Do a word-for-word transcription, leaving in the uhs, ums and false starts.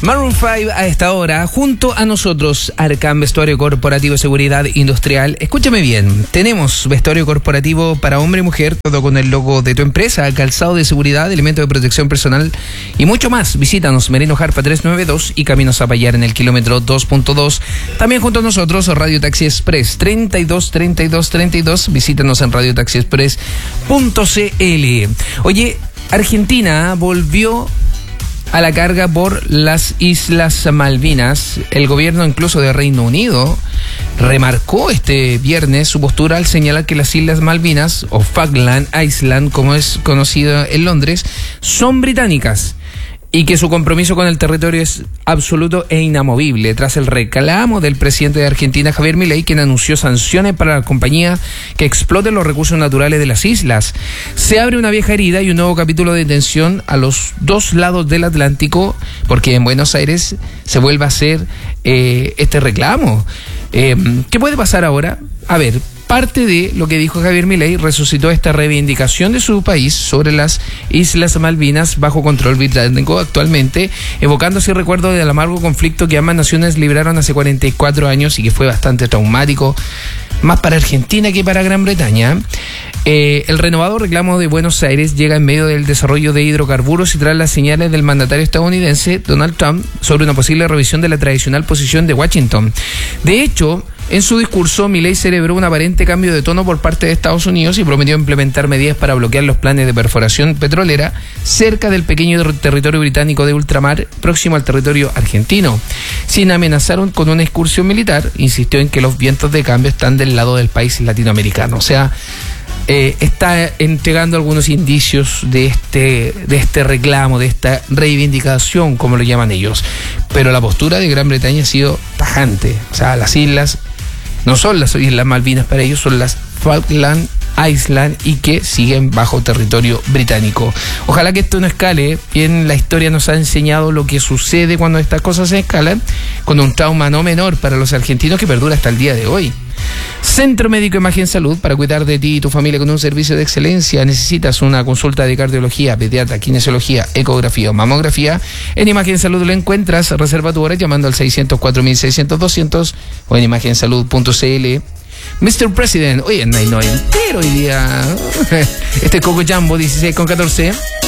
Maroon cinco a esta hora, junto a nosotros, Arcam Vestuario Corporativo Seguridad Industrial. Escúchame bien, tenemos vestuario corporativo para hombre y mujer, todo con el logo de tu empresa, calzado de seguridad, elementos de protección personal y mucho más. Visítanos, Merino Jarpa trescientos noventa y dos y Camino Zapallar en el kilómetro dos punto dos. También junto a nosotros, Radio Taxi Express treinta y dos treinta y dos treinta y dos. Visítanos en radio taxi express punto c l. Oye, Argentina volvió a la carga por las Islas Malvinas. El gobierno incluso de Reino Unido remarcó este viernes su postura al señalar que las Islas Malvinas, o Falkland Island como es conocido en Londres, son británicas y que su compromiso con el territorio es absoluto e inamovible, tras el reclamo del presidente de Argentina, Javier Milei, quien anunció sanciones para la compañía que explote los recursos naturales de las islas. Se abre una vieja herida y un nuevo capítulo de tensión a los dos lados del Atlántico, porque en Buenos Aires se vuelve a hacer eh, este reclamo. Eh, ¿Qué puede pasar ahora? A ver, parte de lo que dijo Javier Milei resucitó esta reivindicación de su país sobre las Islas Malvinas bajo control británico actualmente, evocando así recuerdo del amargo conflicto que ambas naciones libraron hace cuarenta y cuatro años y que fue bastante traumático, más para Argentina que para Gran Bretaña. Eh, el renovado reclamo de Buenos Aires llega en medio del desarrollo de hidrocarburos y tras las señales del mandatario estadounidense Donald Trump sobre una posible revisión de la tradicional posición de Washington. De hecho, en su discurso, Milei celebró un aparente cambio de tono por parte de Estados Unidos y prometió implementar medidas para bloquear los planes de perforación petrolera cerca del pequeño territorio británico de ultramar próximo al territorio argentino. Sin amenazar con una excursión militar, insistió en que los vientos de cambio están del lado del país latinoamericano. O sea, eh, está entregando algunos indicios de este, de este reclamo, de esta reivindicación, como lo llaman ellos. Pero la postura de Gran Bretaña ha sido tajante. O sea, las islas no son las Islas Malvinas para ellos, son las Falkland Island y que siguen bajo territorio británico. Ojalá que esto no escale. Bien, la historia nos ha enseñado lo que sucede cuando estas cosas se escalan, con un trauma no menor para los argentinos que perdura hasta el día de hoy. Centro Médico Imagen Salud, para cuidar de ti y tu familia con un servicio de excelencia. Necesitas una consulta de cardiología, pediatra, kinesiología, ecografía o mamografía. En Imagen Salud lo encuentras. Reserva tu hora llamando al seiscientos cuatro mil seiscientos doscientos o en imagen salud punto c l. mister President, oye, no hay no entero hoy día. Este es Coco Jumbo, dieciséis con catorce.